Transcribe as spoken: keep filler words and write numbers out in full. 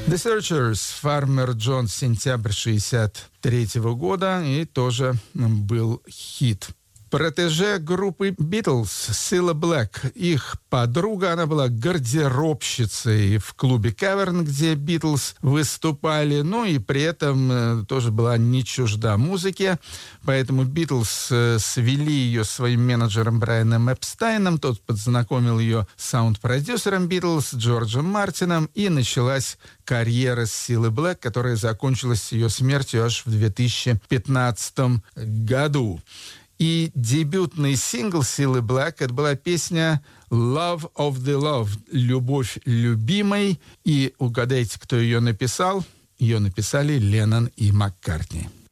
The Searchers, Farmer John, сентябрь шестьдесят третьего года, и тоже был хит. Протеже группы Beatles, Cilla Black, их подруга, она была гардеробщицей в клубе Cavern, где Beatles выступали, ну и при этом э, тоже была не чужда музыке, поэтому Beatles э, свели ее с своим менеджером Брайаном Эпстайном, тот подзнакомил ее с саунд-продюсером Beatles Джорджем Мартином, и началась карьера Cilla Black, которая закончилась ее смертью аж в две тысячи пятнадцатом году. И дебютный сингл Cilla Black — это была песня «Love of the Love» — «Любовь любимой». И угадайте, кто ее написал? Ее написали Леннон и Маккартни.